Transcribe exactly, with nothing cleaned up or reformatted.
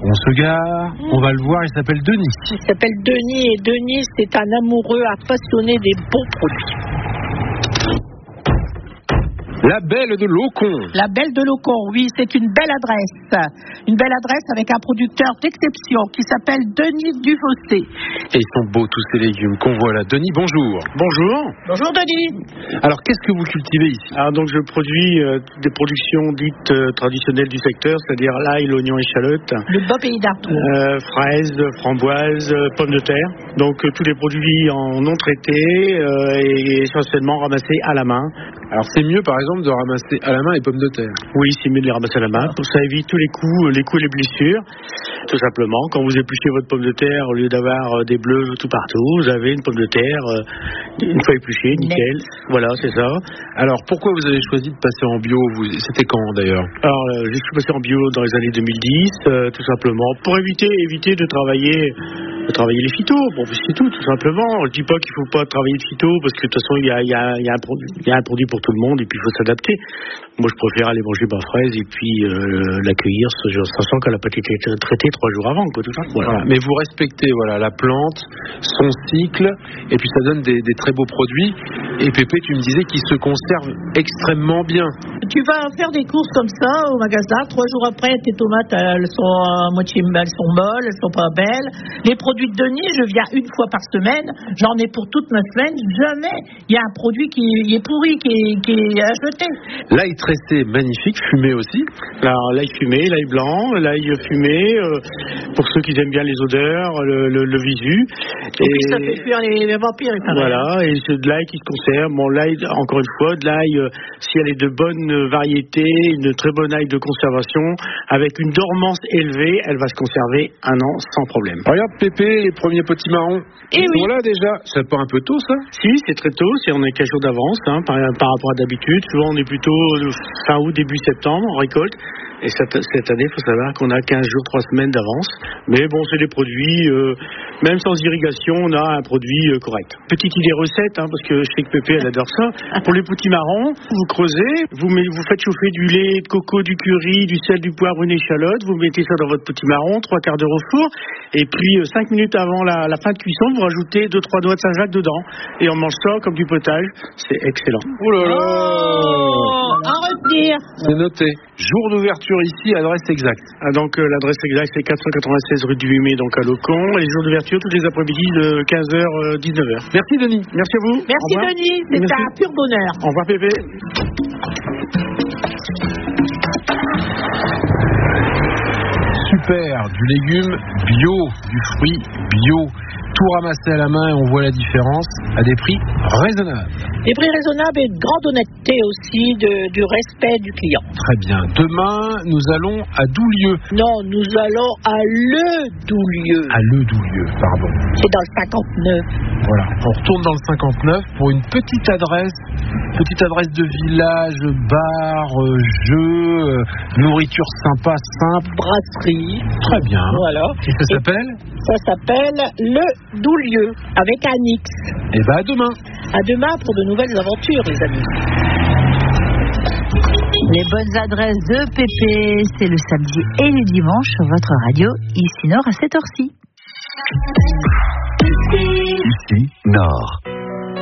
On se gare, mmh. on va le voir, il s'appelle Denis. Il s'appelle Denis et Denis, c'est un amoureux appassionné des bons produits. La Belle de Locon. La Belle de Locon, oui, c'est une belle adresse. Une belle adresse avec un producteur d'exception qui s'appelle Denis Dufossé. Et ils sont beaux tous ces légumes qu'on voit là. Denis, bonjour. Bonjour. Bonjour Denis. Alors, qu'est-ce que vous cultivez ici? Alors, donc, je produis euh, des productions dites euh, traditionnelles du secteur, c'est-à-dire l'ail, l'oignon, échalote. Le beau pays d'Artois. Euh, fraises, framboises, euh, pommes de terre. Donc, euh, tous les produits en non traités euh, et essentiellement ramassés à la main. Alors, c'est mieux, par exemple, de ramasser à la main les pommes de terre. Oui, c'est mieux de les ramasser à la main. Ça évite tous les coups, les coups et les blessures. Tout simplement, quand vous épluchez votre pomme de terre, au lieu d'avoir des bleus tout partout, vous avez une pomme de terre une fois épluchée, nickel. Voilà, c'est ça. Alors, pourquoi vous avez choisi de passer en bio? vous... C'était quand d'ailleurs? Alors, euh, je suis passé en bio dans les années deux mille dix, euh, tout simplement, pour éviter, éviter de travailler, de travailler les phytos. Bon, c'est tout, tout simplement. Je dis pas qu'il faut pas travailler de phytos, parce que de toute façon, il y a, y a, y a un produit, il y a un produit pour tout le monde, et puis il faut s'adapter. Moi, je préfère aller manger ma fraise et puis euh, l'accueillir, sachant qu'elle n'a pas été traitée trois jours avant, quoi, tout ça. Voilà. Voilà. Mais vous respectez, voilà, la plante, son cycle, et puis ça donne des, des très beaux produits. Et Pépé, tu me disais qu'il se conserve extrêmement bien. Tu vas faire des courses comme ça au magasin, trois jours après, tes tomates, elles sont à moitié, elles sont molles, elles sont pas belles. Les produits de Denis, je viens une fois par semaine, j'en ai pour toute ma semaine, jamais il y a un produit qui est pourri, qui est, qui est à jeter. L'ail tressé, magnifique, fumé aussi. Alors, l'ail fumé, l'ail blanc, l'ail fumé, euh, pour ceux qui aiment bien les odeurs, le, le, le visu. Et, et puis ça fait fuir les, les vampires. Voilà, et c'est de l'ail qui se conserve. Bon, l'ail, encore une fois, de l'ail, euh, si elle est de bonne variété, une très bonne ail de conservation, avec une dormance élevée, elle va se conserver un an sans problème. Regarde Pépé, les premiers petits marrons. Et ils oui. sont là déjà. C'est pas un peu tôt ça? Si, c'est très tôt, c'est, on est quinze jours d'avance hein, par, par rapport à d'habitude. Souvent on est plutôt fin août, début septembre, on récolte. Et cette, cette année, il faut savoir qu'on a quinze jours, trois semaines d'avance. Mais bon, c'est des produits, euh, même sans irrigation, on a un produit euh, correct. Petite idée recette, hein, parce que je sais que Pépé, elle adore ça. Pour les petits marrons, vous creusez, vous, met, vous faites chauffer du lait, de coco, du curry, du sel, du poivre, une échalote. Vous mettez ça dans votre petit marron, trois quarts d'heure au four. Et puis, euh, cinq minutes avant la, la fin de cuisson, vous rajoutez deux, trois doigts de Saint-Jacques dedans. Et on mange ça comme du potage. C'est excellent. Oh là là oh, à retenir. C'est noté. Jour d'ouverture ici, adresse exacte. Ah, donc euh, l'adresse exacte c'est quatre cent quatre-vingt-seize rue du huit mai, donc à Locon. Et les jours d'ouverture tous les après-midi de quinze heures à dix-neuf heures. Merci Denis. Merci à vous. Merci Denis, c'est Merci. un pur bonheur. Au revoir Pépé. Super, du légume bio, du fruit bio. Tout ramassé à la main et on voit la différence à des prix raisonnables. Des prix raisonnables et de grande honnêteté aussi, de, du respect du client. Très bien. Demain, nous allons à Doulieu. Non, nous allons à Le Doulieu. À Le Doulieu, pardon. C'est dans le cinquante-neuf. Voilà, on retourne dans le cinquante-neuf pour une petite adresse, petite adresse de village, bar, euh, jeux, euh, nourriture sympa, simple. Brasserie. Très bien. Voilà. Et ça s'appelle ? Ça s'appelle Le Doulieu, avec un X. Et bah à demain. À demain pour de nouvelles aventures, les amis. Les bonnes adresses de Pépé, c'est le samedi et le dimanche sur votre radio, ici Nord à cette heure-ci. Ici Nord.